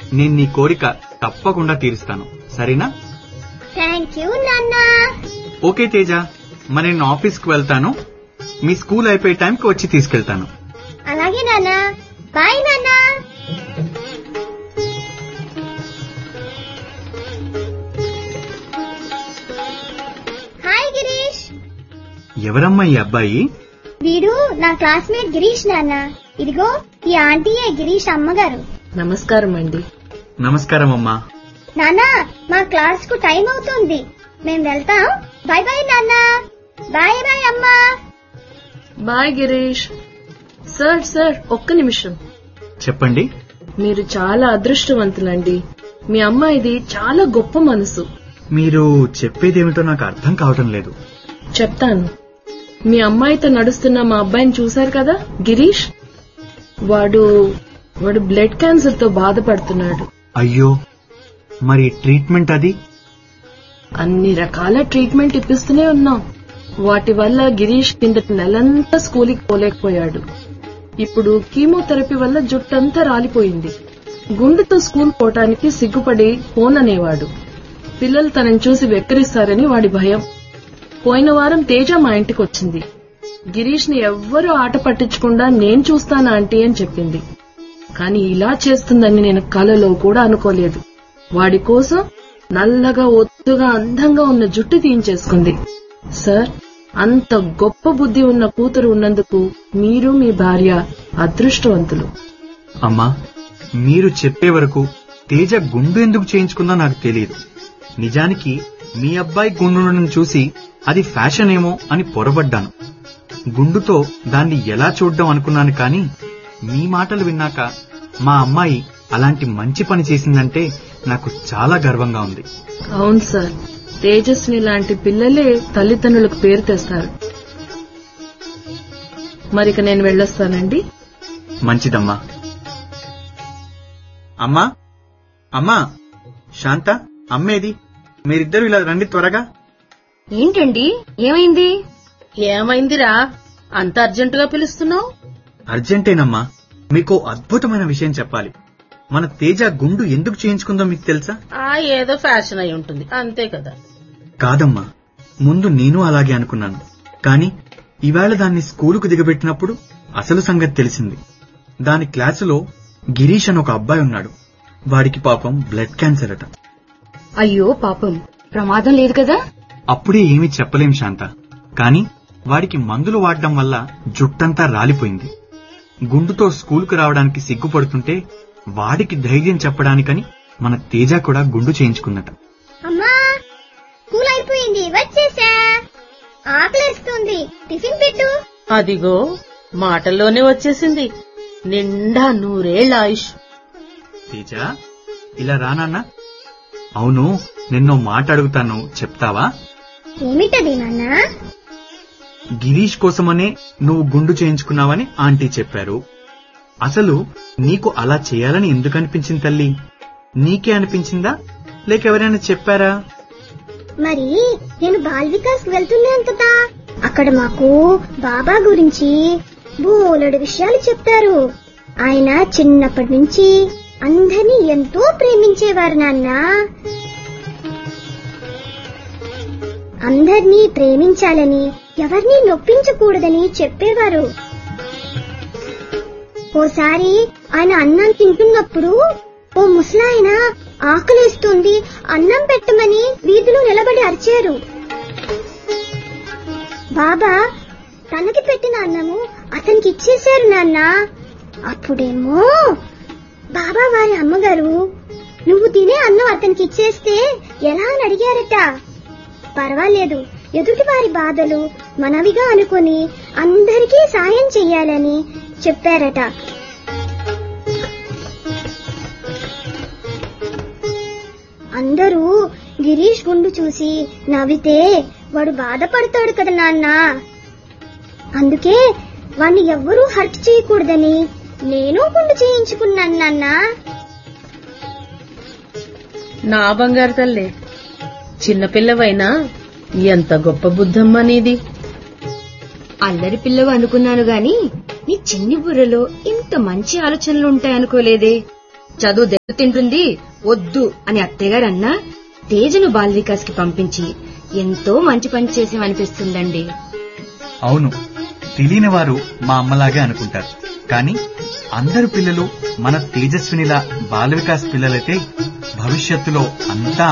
నేను నీ కోరిక తప్పకుండా తీరుస్తాను, సరేనా? థాంక్యూ నాన్నా. ఓకే తేజ, మరి నేను ఆఫీస్కి వెళ్తాను. మీ స్కూల్ అయిపోయే టైంకి వచ్చి తీసుకెళ్తాను. అలాగే నాన్నా. బాయ్ నాన్నా. హాయ్ గిరీష్. ఎవరమ్మా ఈ అబ్బాయి? వీడు నా క్లాస్మేట్ గిరీష్ నాన్న. ఇదిగో ఈ ఆంటీయే గిరీష్ అమ్మగారు. నమస్కారం అండి. నమస్కారం అమ్మా. నాన్నా, మా క్లాస్ కు టైం అవుతుంది, మేం వెళ్తాం. బాయ్ బాయ్ నాన్నా. బాయ్ బాయ్ అమ్మా. బాయ్ గిరీష్. సార్ ఒక్క నిమిషం. చెప్పండి. మీరు చాలా అదృష్టవంతులండి. మీ అమ్మాయిది చాలా గొప్ప మనసు. మీరు చెప్పేదేమిటో నాకు అర్థం కావటం లేదు. చెప్తాను. మీ అమ్మాయితో నడుస్తున్న మా అబ్బాయిని చూశారు కదా గిరీష్, వాడు బ్లడ్ క్యాన్సర్ తో బాధపడుతున్నాడు. అయ్యో, మరి ట్రీట్మెంట్ అది? అన్ని రకాల ట్రీట్మెంట్ ఇప్పిస్తూనే ఉన్నాం. వాటి వల్ల గిరీష్ కిందటి నెలంతా స్కూల్కి పోలేకపోయాడు. ఇప్పుడు కీమోథెరపీ వల్ల జుట్టంతా రాలిపోయింది. గుండెతో స్కూల్ పోవటానికి సిగ్గుపడి ఫోన్ అనేవాడు. పిల్లలు తనని చూసి వెక్కిరిస్తారని వాడి భయం. పోయిన వారం తేజ మా ఇంటికి వచ్చింది. గిరీష్ ని ఎవ్వరూ ఆట పట్టించకుండా నేను చూస్తాను ఆంటీ అని చెప్పింది. కాని ఇలా చేస్తుందని నేను కలలో కూడా అనుకోలేదు. వాడి కోసం నల్లగా ఒత్తుగా అందంగా ఉన్న జుట్టు తీయించేసుకుంది. సార్, అంత గొప్ప బుద్ధి ఉన్న కూతురు ఉన్నందుకు మీరు మీ భార్య అదృష్టవంతులు. అమ్మా, మీరు చెప్పే వరకు తేజ గుండు ఎందుకు చేయించుకుందో నాకు తెలియదు. నిజానికి మీ అబ్బాయి గుండును చూసి అది ఫ్యాషన్ ఏమో అని పొరబడ్డాను. గుండుతో దాన్ని ఎలా చూడ్డం అనుకున్నాను. కానీ మీ మాటలు విన్నాక మా అమ్మాయి అలాంటి మంచి పని చేసిందంటే నాకు చాలా గర్వంగా ఉంది. అవును సార్, తేజస్విని లాంటి పిల్లలే తల్లిదండ్రులకు పేరు తెస్తారు. మరిక నేను వెళ్ళొస్తానండి. మంచిదమ్మా. అమ్మా, అమ్మా, శాంత, అమ్మేది? మీరిద్దరూ ఇలా రండి త్వరగా. ఏంటండి, ఏమైంది? ఏమైందిరా అంత అర్జెంటుగా పిలుస్తున్నావు? అర్జెంటేనమ్మా. మీకు అద్భుతమైన విషయం చెప్పాలి. మన తేజ గుండు ఎందుకు చేయించుకుందో మీకు తెలుసా? ఏదో ఫ్యాషన్ అయి ఉంటుంది, అంతే కదా. కాదమ్మా, ముందు నేను అలాగే అనుకున్నాను. కాని ఇవాళ దాన్ని స్కూలుకు దిగబెట్టినప్పుడు అసలు సంగతి తెలిసింది. దాని క్లాసులో గిరీష్ అని ఒక అబ్బాయి ఉన్నాడు. వాడికి పాపం బ్లడ్ క్యాన్సర్ అట. అయ్యో పాపం, ప్రమాదం లేదు కదా? అప్పుడే ఏమీ చెప్పలేం శాంత. కాని వాడికి మందులు వాడడం వల్ల జుట్టంతా రాలిపోయింది. గుండుతో స్కూలుకు రావడానికి సిగ్గుపడుతుంటే వాడికి ధైర్యం చెప్పడానికని మన తేజ కూడా గుండు చేయించుకుందట. అమ్మా, స్కూల్ అయిపోయింది, వచ్చేసా. ఆకలేస్తుంది, టిఫిన్ పెట్టు. అదిగో మాటల్లోనే వచ్చేసింది. నిండా 100 ఏళ్ల ఆయుష్. తేజ, ఇలా రానన్నా. అవును, నిన్నో మాట అడుగుతాను, చెప్తావా? ఏమిటది నాన్నా? గిరీష్ కోసమనే నువ్వు గుండు చేయించుకున్నావని ఆంటీ చెప్పారు. అసలు నీకు అలా చేయాలని ఎందుకు అనిపించింది తల్లి? నీకే అనిపించిందా, లేక ఎవరైనా చెప్పారా? మరి నేను బాల్ వికాస్ వెళ్తున్నాను కదా, అక్కడ మాకు బాబా గురించి బోలెడు విషయాలు చెప్తారు. ఆయన చిన్నప్పటి నుంచి అందరినీ ఎంతో ప్రేమించేవారు నాన్న. అందర్నీ ప్రేమించాలని, ఎవరిని నొప్పించకూడదని చెప్పేవారు. ఓసారి ఆయన అన్నం తింటున్నప్పుడు ఓ ముసలాయన ఆకలేస్తుంది, అన్నం పెట్టమని వీధిలో నిలబడి అరిచారు. బాబా తనకి పెట్టిన అన్నము అతనికి ఇచ్చేశారు నాన్న. అప్పుడేమో బాబా వారి అమ్మగారు, నువ్వు తినే అన్నం అతనికి ఇచ్చేస్తే ఎలా అని అడిగారట. పర్వాలేదు, ఎదుటి వారి బాధలు మనవిగా అనుకుని అందరికీ సాయం చెయ్యాలని చెప్పారట. అందరూ గిరీష్ గుండు చూసి నవ్వితే వాడు బాధపడతాడు కదా నాన్న. అందుకే వాణ్ణి ఎవ్వరూ హర్ట్ చేయకూడదని నేను గుండు చేయించుకున్నాను నాన్న. నా బంగారు తల్లే, చిన్నపిల్లవైనా ఎంత గొప్ప బుద్ధమ్మ నీది. అల్లరి పిల్లవు అనుకున్నాను గాని నీ చిన్ని బుర్రలో ఇంత మంచి ఆలోచనలుంటాయనుకోలేదే. చదువు దెబ్బతింటుంది వద్దు అని అత్తయ్యగారు అన్నా తేజను బాల్ వికాస్ కి పంపించి ఎంతో మంచి పని చేసేమనిపిస్తుందండి. అవును, తెలియని వారు మా అమ్మలాగే అనుకుంటారు. కానీ అందరు పిల్లలు మన తేజస్వినిలా బాల వికాస్ పిల్లలైతే భవిష్యత్తులో అంతా